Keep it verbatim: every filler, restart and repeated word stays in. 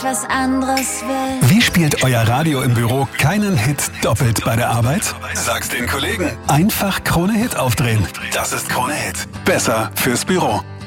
was anderes will. Wie spielt euer Radio im Büro keinen Hit doppelt bei der Arbeit? Sag's den Kollegen. Einfach Krone Hit aufdrehen. Das ist Krone Hit. Besser fürs Büro.